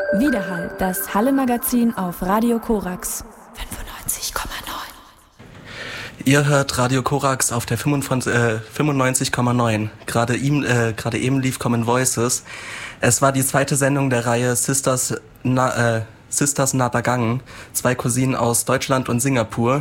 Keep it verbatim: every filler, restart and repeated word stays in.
Widerhall, das Halle-Magazin auf Radio Korax fünfundneunzig Komma neun. Ihr hört Radio Korax auf der fünfundneunzig Komma neun. Gerade ihm, äh, gerade eben lief Common Voices. Es war die zweite Sendung der Reihe Sisters Na, äh, Sisters Nabagang, zwei Cousinen aus Deutschland und Singapur,